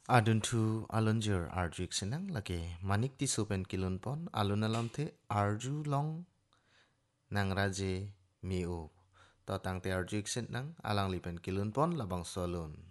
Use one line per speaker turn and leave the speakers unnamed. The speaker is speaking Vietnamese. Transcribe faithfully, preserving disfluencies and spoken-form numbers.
Adun thu alunjur arjuk senang lagi manik ti supen kilun pon alun alam te arju long nang raje miu to tang te arjuk senang alang lipen kilun pon labang solun